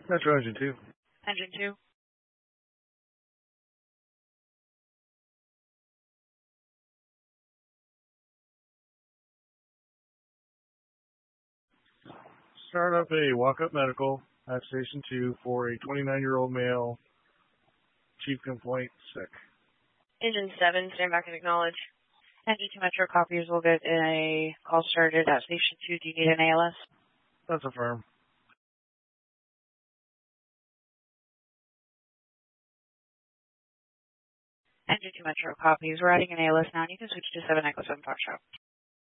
Metro Engine 2. Engine 2. Start up a walk-up medical at Station 2 for a 29-year-old male, chief complaint sick. Engine 7, stand back and acknowledge. Engine 2 Metro copies will get in a call started at Station 2. Do you need an ALS? That's affirmed. Engine 2 Metro copies. We're adding an ALS now, and you can switch to 7 Echo 7 Foxtrot.